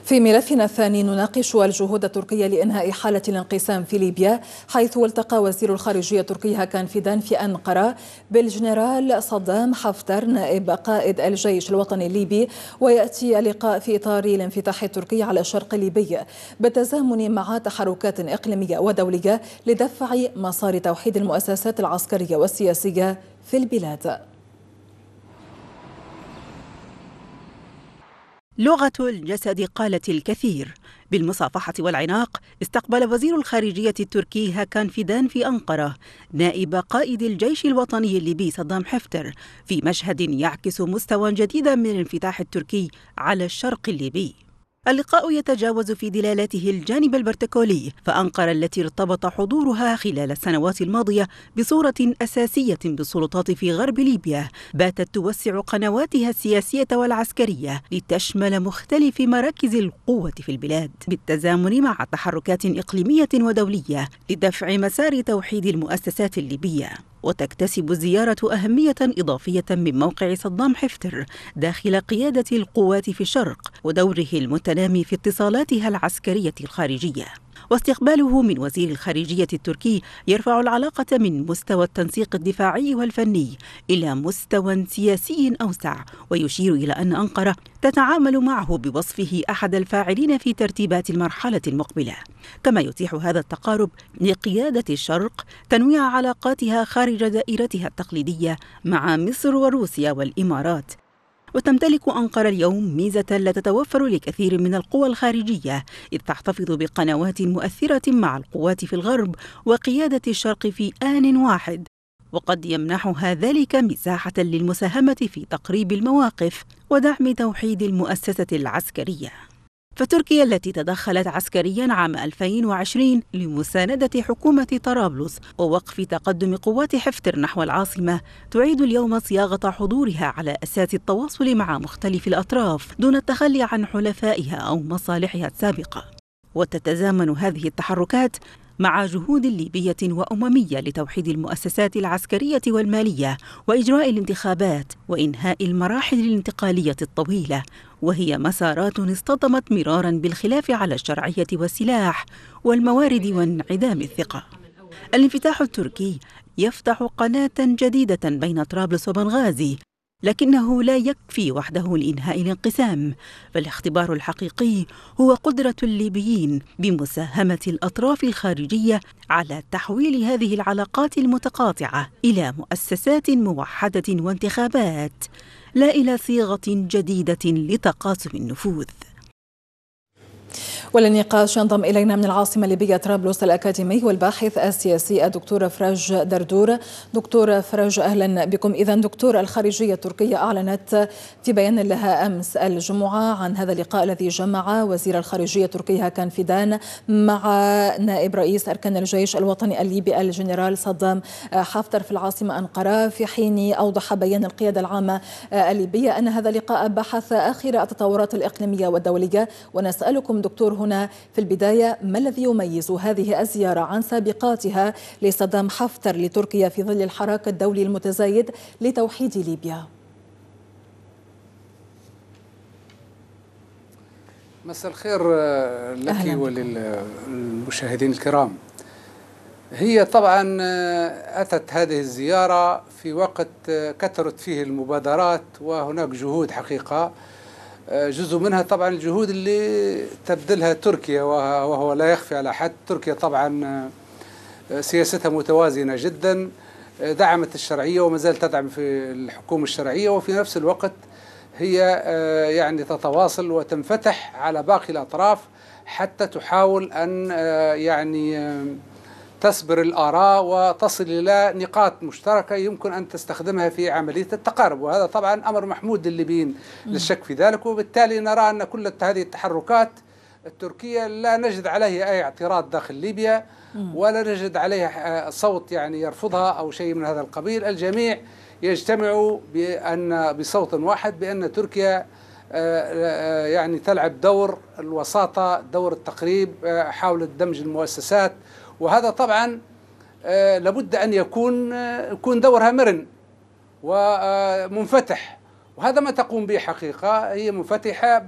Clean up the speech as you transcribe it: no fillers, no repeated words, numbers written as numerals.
في ملفنا الثاني نناقش الجهود التركية لإنهاء حالة الانقسام في ليبيا، حيث التقى وزير الخارجية التركي هاكان فيدان في أنقرة بالجنرال صدام حفتر نائب قائد الجيش الوطني الليبي. ويأتي اللقاء في إطار الانفتاح التركي على الشرق الليبي بالتزامن مع تحركات إقليمية ودولية لدفع مسار توحيد المؤسسات العسكرية والسياسية في البلاد. لغة الجسد قالت الكثير. بالمصافحة والعناق استقبل وزير الخارجية التركي هاكان فيدان في أنقرة نائب قائد الجيش الوطني الليبي صدام حفتر في مشهد يعكس مستوى جديدا من الانفتاح التركي على الشرق الليبي. اللقاء يتجاوز في دلالاته الجانب البروتوكولي، فأنقرة التي ارتبط حضورها خلال السنوات الماضية بصورة أساسية بالسلطات في غرب ليبيا باتت توسع قنواتها السياسية والعسكرية لتشمل مختلف مراكز القوة في البلاد، بالتزامن مع تحركات إقليمية ودولية لدفع مسار توحيد المؤسسات الليبية. وتكتسب الزيارة أهمية إضافية من موقع صدام حفتر داخل قيادة القوات في الشرق ودوره المتنامي في اتصالاتها العسكرية الخارجية. واستقباله من وزير الخارجية التركي يرفع العلاقة من مستوى التنسيق الدفاعي والفني إلى مستوى سياسي أوسع، ويشير إلى أن أنقرة تتعامل معه بوصفه أحد الفاعلين في ترتيبات المرحلة المقبلة. كما يتيح هذا التقارب لقيادة الشرق تنويع علاقاتها خارج دائرتها التقليدية مع مصر وروسيا والإمارات. وتمتلك أنقرة اليوم ميزة لا تتوفر لكثير من القوى الخارجية، إذ تحتفظ بقنوات مؤثرة مع القوات في الغرب وقيادة الشرق في آن واحد، وقد يمنحها ذلك مساحة للمساهمة في تقريب المواقف ودعم توحيد المؤسسة العسكرية. فتركيا التي تدخلت عسكريا عام 2020 لمساندة حكومة طرابلس ووقف تقدم قوات حفتر نحو العاصمة، تعيد اليوم صياغة حضورها على أساس التواصل مع مختلف الأطراف دون التخلي عن حلفائها أو مصالحها السابقة. وتتزامن هذه التحركات مع جهود ليبية وأممية لتوحيد المؤسسات العسكرية والمالية وإجراء الانتخابات وإنهاء المراحل الانتقالية الطويلة، وهي مسارات اصطدمت مرارا بالخلاف على الشرعية والسلاح والموارد وانعدام الثقة. الانفتاح التركي يفتح قناة جديدة بين طرابلس وبنغازي، لكنه لا يكفي وحده لإنهاء الانقسام، فالاختبار الحقيقي هو قدرة الليبيين بمساهمة الأطراف الخارجية على تحويل هذه العلاقات المتقاطعة إلى مؤسسات موحدة وانتخابات، لا إلى صيغة جديدة لتقاسم النفوذ. وللنقاش ينضم إلينا من العاصمة الليبية طرابلس الأكاديمي والباحث السياسي الدكتور فرج دردور. دكتور فرج، أهلا بكم. إذن دكتور، الخارجية التركية أعلنت في بيان لها أمس الجمعة عن هذا اللقاء الذي جمع وزير الخارجية التركي هاكان فيدان مع نائب رئيس أركان الجيش الوطني الليبي الجنرال صدام حفتر في العاصمة أنقرة، في حين أوضح بيان القيادة العامة الليبية أن هذا اللقاء بحث آخر التطورات الإقليمية والدولية. ونسألكم دكتور هنا في البداية، ما الذي يميز هذه الزيارة عن سابقاتها لصدام حفتر لتركيا في ظل الحراك الدولي المتزايد لتوحيد ليبيا؟ مساء الخير لك وللمشاهدين الكرام. هي طبعا أتت هذه الزيارة في وقت كثرت فيه المبادرات، وهناك جهود حقيقة، جزء منها طبعا الجهود اللي تبذلها تركيا، وهو لا يخفي على حد. تركيا طبعا سياستها متوازنة جدا، دعمت الشرعية وما زالت تدعم في الحكومة الشرعية، وفي نفس الوقت هي يعني تتواصل وتنفتح على باقي الأطراف حتى تحاول أن يعني تسبر الآراء وتصل إلى نقاط مشتركة يمكن أن تستخدمها في عملية التقارب، وهذا طبعا أمر محمود للليبيين لا شك في ذلك. وبالتالي نرى أن كل هذه التحركات التركية لا نجد عليها أي اعتراض داخل ليبيا، ولا نجد عليها صوت يعني يرفضها أو شيء من هذا القبيل. الجميع يجتمع بصوت واحد بأن تركيا يعني تلعب دور الوساطة، دور التقريب، حاولت دمج المؤسسات، وهذا طبعا لابد أن يكون دورها مرن ومنفتح، وهذا ما تقوم به حقيقة. هي منفتحة